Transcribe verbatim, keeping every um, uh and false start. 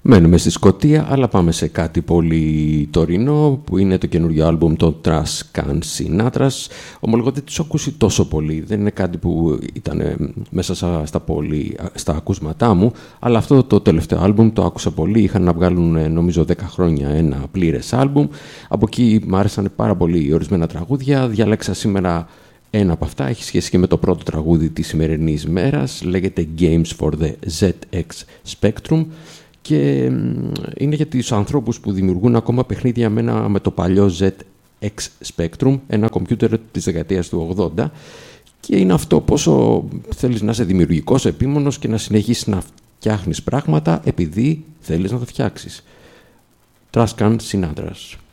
Μένουμε στη Σκωτία, αλλά πάμε σε κάτι πολύ τωρινό, που είναι το καινούριο άλμπουμ των Trascan Sinatras. Ομολογώ δεν τους έχω ακούσει τόσο πολύ, δεν είναι κάτι που ήταν μέσα στα, πολύ, στα ακούσματά μου, αλλά αυτό το τελευταίο άλμπουμ το άκουσα πολύ. Είχαν να βγάλουν νομίζω δέκα χρόνια ένα πλήρες άλμπουμ. Από εκεί μου άρεσαν πάρα πολύ ορισμένα τραγούδια. Διάλεξα σήμερα ένα από αυτά, έχει σχέση και με το πρώτο τραγούδι της σημερινής μέρας, λέγεται Games for the ζετ εξ Spectrum. Και είναι για τους ανθρώπους που δημιουργούν ακόμα παιχνίδια με, ένα, με το παλιό ζετ εξ Spectrum, ένα κομπιούτερ της δεκαετίας του ογδόντα, και είναι αυτό πόσο θέλεις να είσαι δημιουργικός, επίμονος και να συνεχίσεις να φτιάχνεις πράγματα επειδή θέλεις να το φτιάξεις. Trascan Sinatras.